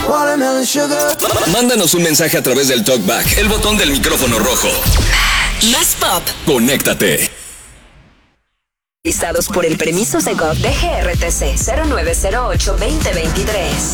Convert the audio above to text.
Watermelon sugar. Mándanos un mensaje a través del TalkBack, el botón del micrófono rojo. Más pop. Conéctate. Listados por el permiso Segov de GRTC 0908-2023.